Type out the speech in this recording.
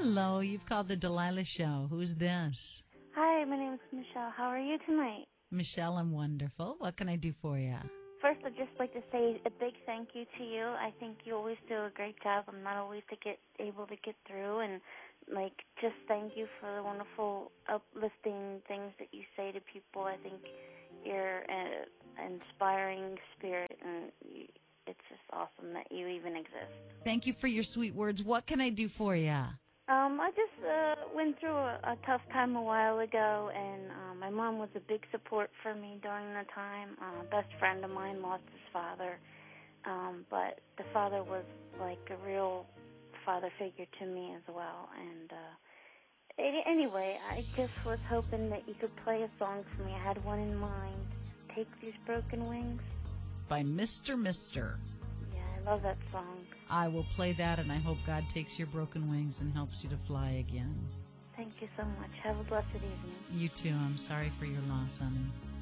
Hello, you've called the Delilah Show. Who's this? Hi, my name is Michelle. How are you tonight? Michelle, I'm wonderful. What can I do for you? First, I'd just like to say a big thank you to you. I think you always do a great job. I'm not always able to get through, and just thank you for the wonderful uplifting things that you say to people. I think you're an inspiring spirit, and it's just awesome that you even exist. Thank you for your sweet words. What can I do for you? I just went through a tough time a while ago, and my mom was a big support for me during the time. Best friend of mine lost his father, but the father was like a real father figure to me as well. And anyway, I just was hoping that you could play a song for me. I had one in mind. Take These Broken Wings. By Mr. Mister. Yeah, I love that song. I will play that, and I hope God takes your broken wings and helps you to fly again. Thank you so much. Have a blessed evening. You too. I'm sorry for your loss, honey.